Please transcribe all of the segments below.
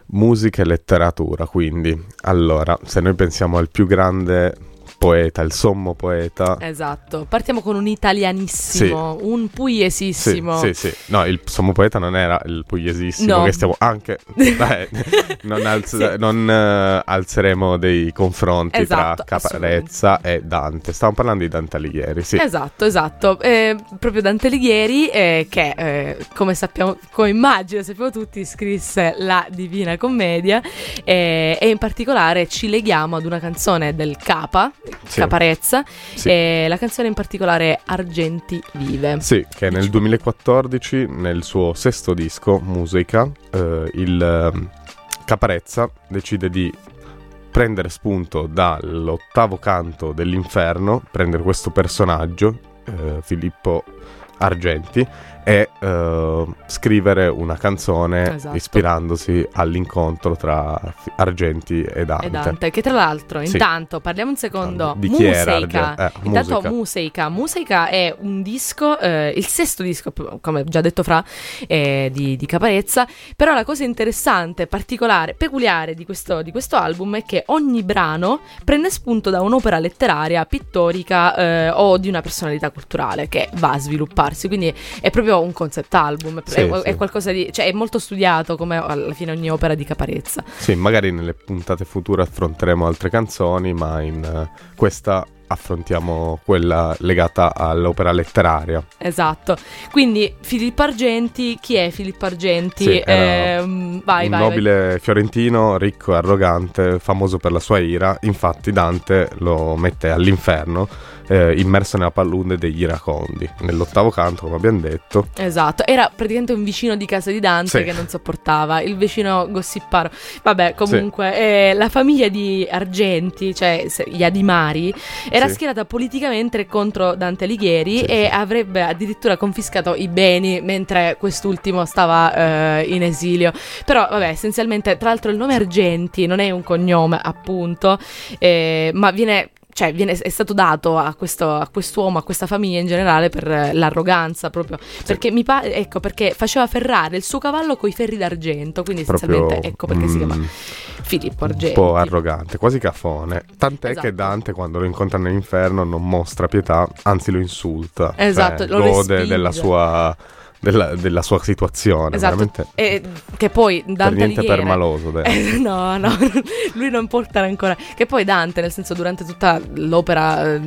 Musica e letteratura, quindi. Allora, se noi pensiamo al più grande poeta, il sommo poeta... Esatto, partiamo con un italianissimo, un pugliesissimo. Sì. No, il sommo poeta non era il pugliesissimo, che stiamo anche... non alzeremo dei confronti, esatto, tra Caparezza e Dante. Stiamo parlando di Dante Alighieri, sì. Esatto. Proprio Dante Alighieri, che come sappiamo, come immagino sappiamo tutti, scrisse la Divina Commedia, e in particolare ci leghiamo ad una canzone del Caparezza, e la canzone in particolare Argenti Vive. Sì, che nel 2014, nel suo sesto disco, Musica, il Caparezza decide di prendere spunto dall'ottavo canto dell'Inferno, prendere questo personaggio, Filippo Argenti, e scrivere una canzone, esatto, ispirandosi all'incontro tra Argenti e Dante. Che tra l'altro, intanto parliamo un secondo di Musica. Intanto Musica è un disco, il sesto disco, come già detto Fra, di Caparezza. Però la cosa interessante, particolare, peculiare di questo album è che ogni brano prende spunto da un'opera letteraria, pittorica, o di una personalità culturale che va a svilupparsi, quindi è proprio un concept album, è qualcosa di, cioè è molto studiato, come alla fine ogni opera di Caparezza. Sì, magari nelle puntate future affronteremo altre canzoni, ma in questa affrontiamo quella legata all'opera letteraria. Esatto. Quindi Filippo Argenti, chi è Filippo Argenti? Sì, vai, nobile fiorentino, ricco e arrogante, famoso per la sua ira. Infatti Dante lo mette all'inferno, immerso nella palude degli iracondi, nell'ottavo canto, come abbiamo detto. Esatto, era praticamente un vicino di casa di Dante, che non sopportava, il vicino gossiparo. Vabbè, comunque, la famiglia di Argenti, cioè gli Adimari, era schierata politicamente contro Dante Alighieri, e avrebbe addirittura confiscato i beni mentre quest'ultimo stava in esilio. Però vabbè, essenzialmente, tra l'altro il nome Argenti non è un cognome, appunto, ma è stato dato a quest'uomo, a questa famiglia in generale, per l'arroganza, proprio perché perché faceva ferrare il suo cavallo coi ferri d'argento, quindi essenzialmente ecco perché si chiama Filippo Argenti. Un po' arrogante, quasi cafone, tant'è che Dante, quando lo incontra nell'inferno, non mostra pietà, anzi lo insulta, esatto, lo gode della sua situazione, esatto, veramente. E che poi Dante per niente Alighieri, permaloso, no, lui non porta ancora, che poi Dante, nel senso, durante tutta l'opera,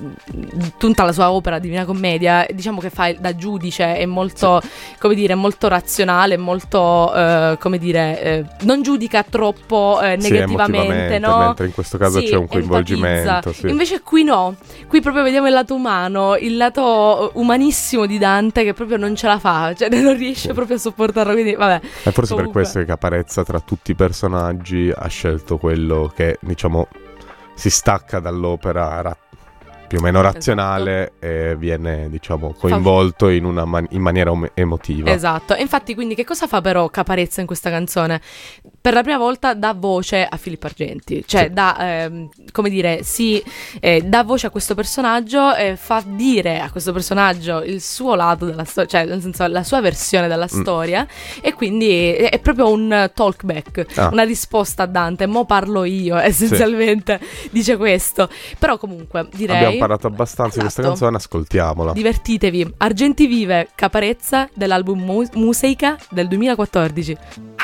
tutta la sua opera Divina Commedia, diciamo che fa da giudice, è molto, come dire, molto razionale, molto, come dire, non giudica troppo negativamente, no? Mentre in questo caso c'è un coinvolgimento. Invece qui no, qui proprio vediamo il lato umano, il lato umanissimo di Dante, che proprio non ce la fa, cioè non riesce proprio a sopportarlo, quindi vabbè. E forse comunque, per questo che Caparezza, tra tutti i personaggi, ha scelto quello che, diciamo, si stacca dall'opera più o meno razionale, e viene, diciamo, coinvolto in maniera emotiva. Esatto. E infatti, quindi, che cosa fa però Caparezza in questa canzone? Per la prima volta dà voce a Filippo Argenti, cioè dà, come dire, dà voce a questo personaggio, e fa dire a questo personaggio il suo lato della storia, cioè nel senso la sua versione della storia, e quindi è proprio un talkback, una risposta a Dante. Mo parlo io, essenzialmente, dice questo. Però comunque direi abbiamo parlato abbastanza di questa canzone, ascoltiamola. Divertitevi. Argenti Vive, Caparezza, dell'album Musica del 2014.